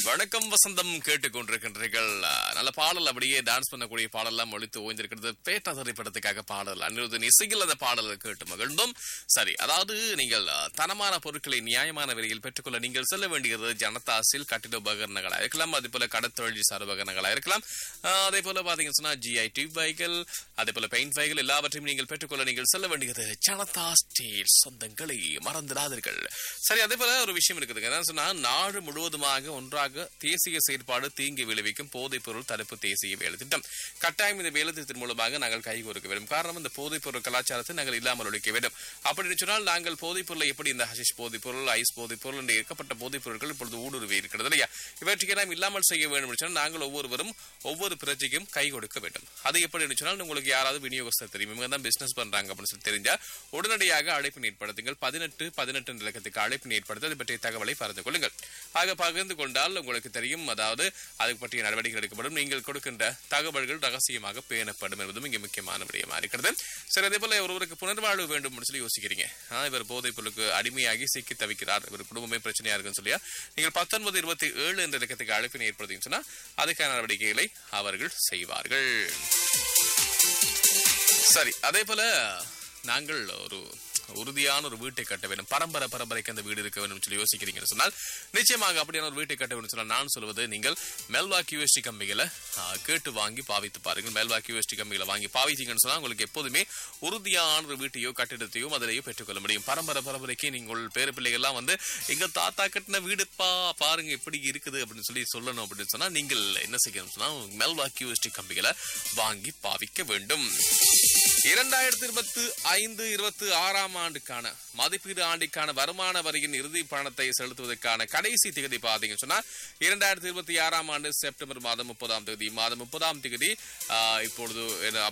வணக்கம் வசந்தம் கேட்டுக்கொண்டிருக்கின்றீர்கள். நல்ல பாடல், அப்படியே டான்ஸ் பண்ணக்கூடிய பாடலாம் ஒழித்து ஓய்ந்திருக்கிறது. பேட்டா திரைப்படத்துக்காக பாடல் அனிருத்தின் இசையில் அந்த பாடலை கேட்டு மகிழ்ந்தோம். சரி, அதாவது நீங்கள் தரமான பொருட்களை நியாயமான விலையில் பெற்றுக்கொள்ள நீங்கள் செல்ல வேண்டியது ஜனதா சில் கட்டிட உபகரணங்களா இருக்கலாம், அதே போல கடத்தொழில் சார் உபகரணங்களா இருக்கலாம், அதே போல பாத்தீங்கன்னா சொன்னா ஜிஐ டியூப் வைகள், அதே போல பெயிண்ட் வைகள் எல்லாவற்றையும் நீங்கள் பெற்றுக்கொள்ள நீங்கள் செல்ல வேண்டியது ஜனதா ஸ்டீல். சொந்தங்களை மறந்துடாதீர்கள். சரி, அதே போல ஒரு விஷயம் இருக்குதுங்க. என்ன சொன்னா, நாடு முழுவதுமாக ஒன்றாக தேசிய செயற்பாடு தீங்கு விளைவிக்கும் போதைப் பொருள் தடுப்பு தேசிய வேலை திட்டம். கட்டாயம் இந்த வேலை திட்டத்தின் மூலமாக நாங்கள் கைகோர்க்க வேண்டும். காரணம், இந்த போதைப் பொருள் கலாச்சாரத்தை நாங்கள் இல்லாமல் ஒழிக்க வேண்டும். அப்படின்னு சொன்னால் நாங்கள் போதைப் பொருளை எப்படி இந்த ஹஷிஷ் போதைப் பொருள், ஐஸ் போதைப் பொருள் என்று இருக்கப்பட்ட போதைப் பொருட்கள் இப்பொழுது ஊடுருவி இருக்கிறது இல்லையா? இவற்றையெல்லாம் இல்லாமல் செய்ய வேண்டும் சொன்னால் நாங்கள் ஒவ்வொருவரும் ஒவ்வொரு பிரச்சனைக்கும் கை கொடுக்க வேண்டும். அது எப்படி சொன்னால், உங்களுக்கு யாராவது விநியோகஸ்தர் தெரியும், இவங்க தான் பிசினஸ் பண்றாங்க அப்படின்னு சொல்லி தெரிஞ்சா உடனடியாக அழைப்பு ஏற்படுத்துங்கள். 18 இலக்கத்துக்கு அழைப்பு ஏற்படுத்தி அதை பற்றிய தகவலை பகிர்ந்து கொள்ளுங்கள். ஆக பகிர்ந்து கொண்டால் உங்களுக்கு தெரியும், அதாவது அது பற்றிய நடவடிக்கை எடுக்கப்படும். நீங்கள் கொடுக்கின்ற தகவல்கள் ரகசியமாக பேணப்படும் என்பதும் இங்கே முக்கியமான விடயமா இருக்கிறது. சரி, அதே போல ஒருவருக்கு புனர்வாழ்வு வேண்டும் சொல்லி யோசிக்கிறீங்க. இவர் போதைப் பொருளுக்கு அடிமையாகி சிக்கி தவிக்கிறார், இவர் குடும்பமே பிரச்சனையா இருக்குன்னு சொல்லியா நீங்கள் 1927 என்ற இலக்கத்துக்கு அழைப்பினை ஏற்படுத்தின்னு சொன்னா அதுக்கான நடவடிக்கைகளை அவர்கள் செய்வார்கள். சரி, அதே போல நாங்கள் ஒரு உறுதியான ஒரு வீட்டை கட்ட வேண்டும், பரம்பரைக்கு அந்த வீடு இருக்க வேண்டும் சொல்லி யோசிக்கிறீங்கன்னு சொன்னால் நிச்சயமாக அப்படியான ஒரு வீட்டை கட்ட வேண்டும் சொன்னால் நான் சொல்வது, நீங்கள் மெல்வா கியூஎஸ்டி கம்பிகளை கேட்டு வாங்கி பாவித்து பாருங்கள். மெல்வா கியூஎஸ்டி கம்பிகளை வாங்கி பாவித்தீங்கன்னு சொன்னால் உங்களுக்கு எப்போதுமே உறுதியான ஒரு வீட்டையோ கட்டிடத்தையோ அதிலேயோ பெற்றுக்கொள்ள முடியும். பரம்பரைக்கு நீங்கள் பேரு பிள்ளைகள்லாம் வந்து எங்க தாத்தா கட்டின வீடுப்பா பாருங்க எப்படி இருக்குது அப்படின்னு சொல்லி சொல்லணும். அப்படின்னு சொன்னா நீங்கள் என்ன செய்யணும் சொன்னா மெல்வா கியூஎஸ்டி கம்பிகளை வாங்கி பாவிக்க வேண்டும். 2025-26 ஆண்டுக்கான மதிப்பீடு ஆண்டிற்கான வருமான வரியின் இறுதி பணத்தை செலுத்துவதற்கான கடைசி திகதி பாத்தீங்கன்னு சொன்னா 2026 ஆண்டு செப்டம்பர் மாதம் 30 தேதி. இப்பொழுது